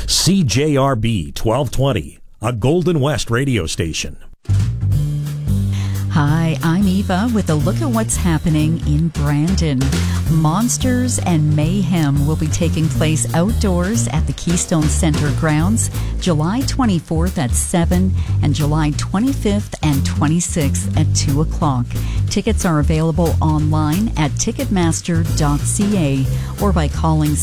CJRB 1220, a Golden West radio station. Hi, I'm Eva with a look at what's happening in Brandon. Monsters and Mayhem will be taking place outdoors at the Keystone Center grounds July 24th at 7 and July 25th and 26th at 2 o'clock. Tickets are available online at ticketmaster.ca or by calling